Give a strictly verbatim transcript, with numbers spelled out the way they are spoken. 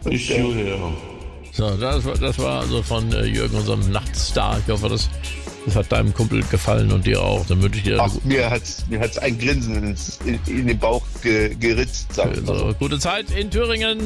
Ich hierher. So, das war, das war also von äh, Jürgen, unserem Nachtstar. Ich hoffe, das, das hat deinem Kumpel gefallen und dir auch. Dann wünsche ich dir Ach, mir hat's, mir hat's ein Grinsen ins, in, in den Bauch ge, geritzt. Sagen wir so, so. gute Zeit in Thüringen.